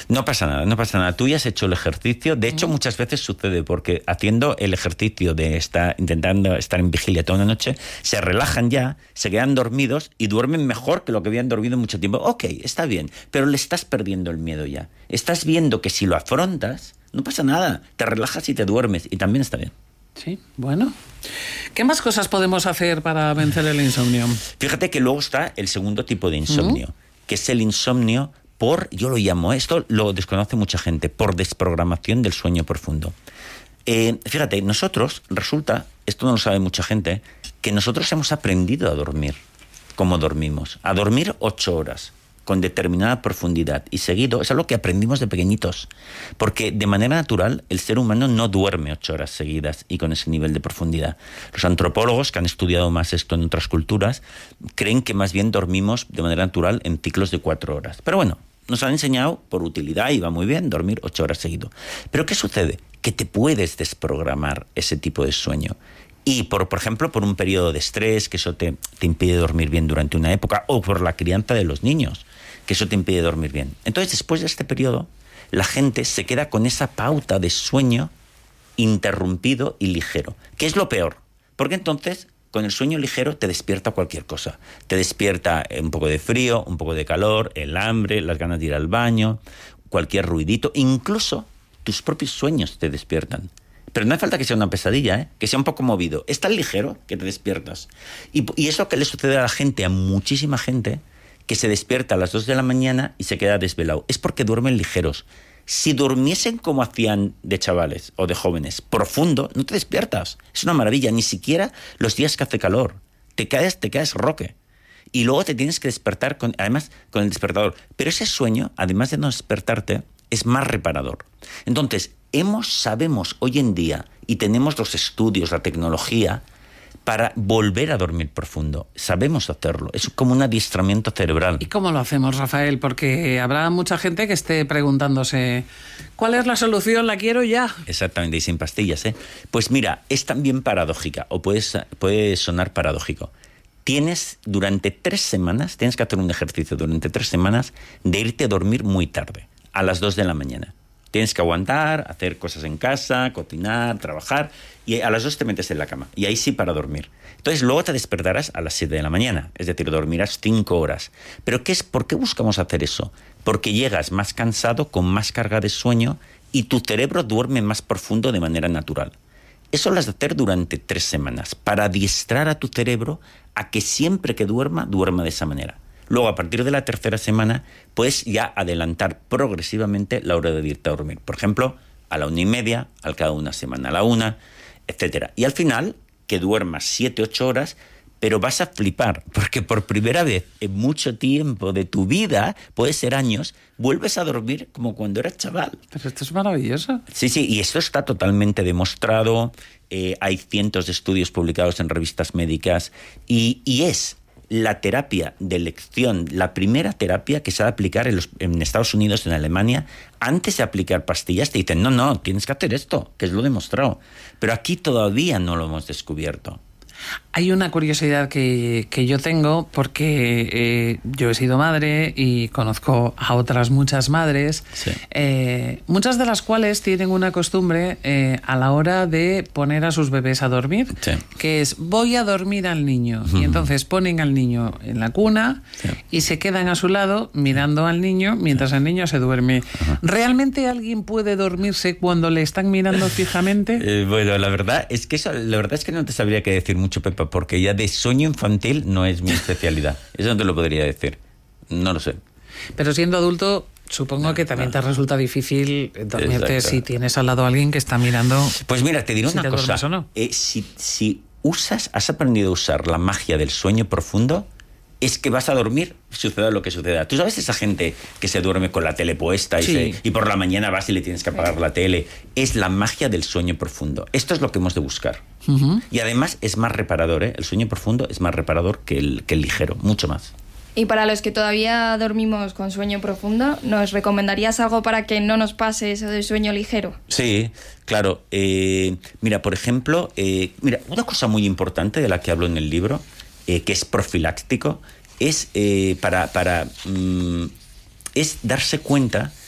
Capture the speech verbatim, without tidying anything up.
No pasa nada, no pasa nada. Tú ya has hecho el ejercicio. De hecho, muchas veces sucede porque haciendo el ejercicio de estar, intentando estar en vigilia toda una noche, se relajan ya, se quedan dormidos y duermen mejor que lo que habían dormido mucho tiempo. Ok, está bien, pero le estás perdiendo el miedo ya. Estás viendo que si lo afrontas, no pasa nada. Te relajas y te duermes y también está bien. Sí, bueno. ¿Qué más cosas podemos hacer para vencer el insomnio? Fíjate que luego está el segundo tipo de insomnio, ¿Mm? que es el insomnio por, yo lo llamo, esto lo desconoce mucha gente, por desprogramación del sueño profundo. Eh, fíjate, nosotros, resulta, esto no lo sabe mucha gente, que nosotros hemos aprendido a dormir como dormimos, a dormir ocho horas. Con determinada profundidad y seguido, es algo que aprendimos de pequeñitos, porque de manera natural el ser humano no duerme ocho horas seguidas y con ese nivel de profundidad. Los antropólogos que han estudiado más esto en otras culturas creen que más bien dormimos de manera natural en ciclos de cuatro horas. Pero bueno, nos han enseñado por utilidad y va muy bien dormir ocho horas seguido. Pero ¿qué sucede? Que te puedes desprogramar ese tipo de sueño. Y, por, por ejemplo, por un periodo de estrés, que eso te, te impide dormir bien durante una época, o por la crianza de los niños, que eso te impide dormir bien. Entonces, después de este periodo, la gente se queda con esa pauta de sueño interrumpido y ligero, que es lo peor, porque entonces, con el sueño ligero te despierta cualquier cosa. Te despierta un poco de frío, un poco de calor, el hambre, las ganas de ir al baño, cualquier ruidito, incluso tus propios sueños te despiertan. Pero no hace falta que sea una pesadilla, ¿eh? Que sea un poco movido. Es tan ligero que te despiertas. Y, y es lo que le sucede a la gente, a muchísima gente, que se despierta a las dos de la mañana y se queda desvelado. Es porque duermen ligeros. Si durmiesen como hacían de chavales o de jóvenes, profundo, no te despiertas. Es una maravilla. Ni siquiera los días que hace calor. Te caes, te caes roque. Y luego te tienes que despertar, con, además, con el despertador. Pero ese sueño, además de no despertarte, es más reparador. Entonces, hemos, sabemos hoy en día, y tenemos los estudios, la tecnología, para volver a dormir profundo. Sabemos hacerlo. Es como un adiestramiento cerebral. ¿Y cómo lo hacemos, Rafael? Porque habrá mucha gente que esté preguntándose ¿cuál es la solución? La quiero ya. Exactamente, y sin pastillas, ¿eh? Pues mira, es también paradójica, o puede, puede sonar paradójico. Tienes durante tres semanas, tienes que hacer un ejercicio durante tres semanas de irte a dormir muy tarde, a las dos de la mañana. Tienes que aguantar, hacer cosas en casa, cocinar, trabajar, y a las dos te metes en la cama. Y ahí sí para dormir. Entonces luego te despertarás a las siete de la mañana, es decir, dormirás cinco horas. ¿Pero qué es? ¿Por qué buscamos hacer eso? Porque llegas más cansado, con más carga de sueño, y tu cerebro duerme más profundo de manera natural. Eso lo has de hacer durante tres semanas, para adiestrar a tu cerebro a que siempre que duerma, duerma de esa manera. Luego, a partir de la tercera semana, puedes ya adelantar progresivamente la hora de irte a dormir. Por ejemplo, a la una y media, al cabo de una semana a la una, etcétera. Y al final, que duermas siete, ocho horas, pero vas a flipar, porque por primera vez en mucho tiempo de tu vida, puede ser años, vuelves a dormir como cuando eras chaval. Pero esto es maravilloso. Sí, sí, y esto está totalmente demostrado. Eh, hay cientos de estudios publicados en revistas médicas, y, y es la terapia de elección, la primera terapia que se va a aplicar en, los, en Estados Unidos, en Alemania. Antes de aplicar pastillas te dicen, no, no, tienes que hacer esto, que es lo demostrado. Pero aquí todavía no lo hemos descubierto. Hay una curiosidad que, que yo tengo, porque eh, yo he sido madre y conozco a otras muchas madres, sí. eh, muchas de las cuales tienen una costumbre eh, a la hora de poner a sus bebés a dormir, sí. que es voy a dormir al niño, uh-huh. y entonces ponen al niño en la cuna, sí. y se quedan a su lado mirando al niño mientras sí. el niño se duerme. Uh-huh. ¿Realmente alguien puede dormirse cuando le están mirando fijamente? Eh, bueno, la verdad es que eso, la verdad es que no te sabría qué decir mucho, Pepa, porque ya de sueño infantil no es mi especialidad. Eso no te lo podría decir. No lo sé. Pero siendo adulto, supongo que también te resulta difícil dormirte. Exacto. Si tienes al lado a alguien que está mirando. Pues mira, te diré si una te cosa. O no. Eh, si, si usas, has aprendido a usar la magia del sueño profundo, es que vas a dormir, suceda lo que suceda. ¿Tú sabes esa gente que se duerme con la tele puesta y, sí. se, y por la mañana vas y le tienes que apagar la tele? Es la magia del sueño profundo. Esto es lo que hemos de buscar. Uh-huh. Y además es más reparador, ¿eh? El sueño profundo es más reparador que el, que el ligero, mucho más. Y para los que todavía dormimos con sueño profundo, ¿nos recomendarías algo para que no nos pase eso del sueño ligero? Sí, claro. Eh, mira, por ejemplo, eh, mira, una cosa muy importante de la que hablo en el libro, Eh, que es profiláctico, es, eh, para, para, mm, es darse cuenta